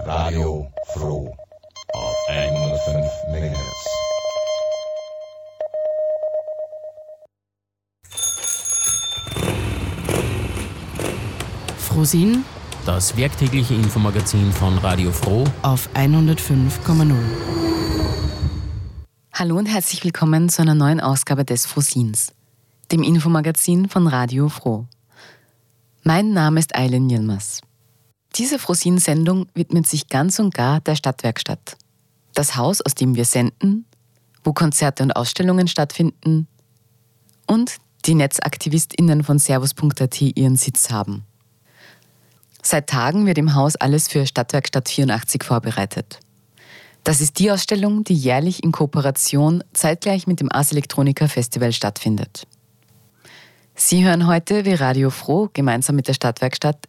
Radio Froh auf 105 MHz. Frohsinn, das werktägliche Infomagazin von Radio Froh auf 105,0. Hallo und herzlich willkommen zu einer neuen Ausgabe des Frohsinns, dem Infomagazin von Radio Froh. Mein Name ist Aylin Yilmaz. Diese Frohsinn-Sendung widmet sich ganz und gar der Stadtwerkstatt. Das Haus, aus dem wir senden, wo Konzerte und Ausstellungen stattfinden und die NetzaktivistInnen von servus.at ihren Sitz haben. Seit Tagen wird im Haus alles für Stadtwerkstatt 84 vorbereitet. Das ist die Ausstellung, die jährlich in Kooperation zeitgleich mit dem Ars Electronica Festival stattfindet. Sie hören heute, wie Radio Froh gemeinsam mit der Stadtwerkstatt